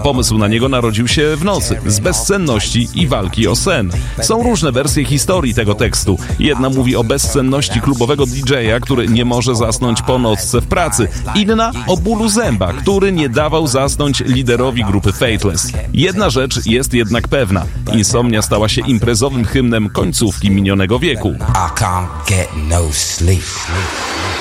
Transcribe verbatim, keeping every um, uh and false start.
pomysł na niego narodził się w nocy, z bezsenności i walki o sen. Są różne wersje historii tego tekstu. Jedna mówi o bezsenności klubowego didżeja, który nie może zasnąć po nocce w pracy. Inna o bólu zęba, który nie dawał zasnąć liderowi grupy Faithless. Jedna rzecz jest jednak pewna. Insomnia stała się imprezowym hymnem końcówki minionego wieku. I can't get no sleep.